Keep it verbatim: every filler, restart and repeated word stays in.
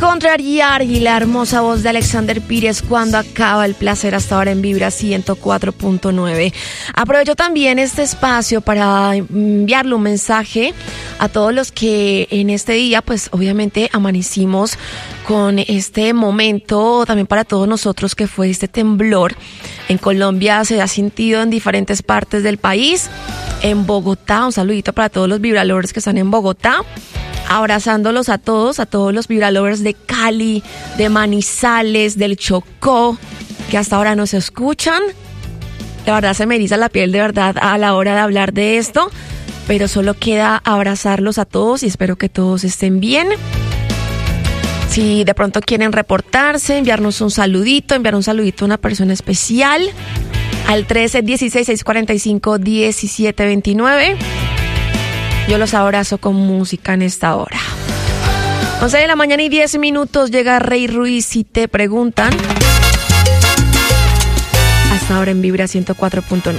contrariar y la hermosa voz de Alexander Pires cuando acaba el placer hasta ahora en Vibra ciento cuatro punto nueve. Aprovecho también este espacio para enviarle un mensaje a todos los que en este día pues obviamente amanecimos con este momento, también para todos nosotros que fue este temblor. En Colombia se ha sentido en diferentes partes del país. En Bogotá, un saludito para todos los vibralovers que están en Bogotá. Abrazándolos a todos, a todos los vibralovers de Cali, de Manizales, del Chocó, que hasta ahora nos escuchan. De verdad se me eriza la piel, de verdad, a la hora de hablar de esto. Pero solo queda abrazarlos a todos y espero que todos estén bien. Si de pronto quieren reportarse, enviarnos un saludito, enviar un saludito a una persona especial, al trece dieciséis seiscientos cuarenta y cinco diecisiete veintinueve. Yo los abrazo con música en esta hora. once de la mañana y diez minutos llega Rey Ruiz y te preguntan. Hasta ahora en Vibra ciento cuatro punto nueve.